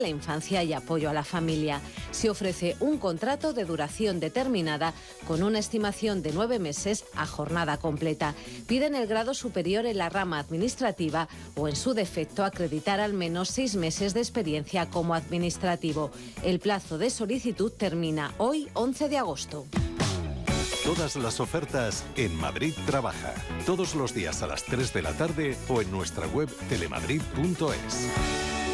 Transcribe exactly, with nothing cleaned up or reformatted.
la infancia y apoyo a la familia. Se ofrece un contrato de duración determinada con una estimación de nueve meses a jornada completa. Piden el grado superior en la rama administrativa o, en su defecto, acreditar al menos seis meses de experiencia como administrativo. El plazo de solicitud termina hoy, once de agosto. Todas las ofertas en Madrid Trabaja. Todos los días a las tres de la tarde o en nuestra web telemadrid punto es.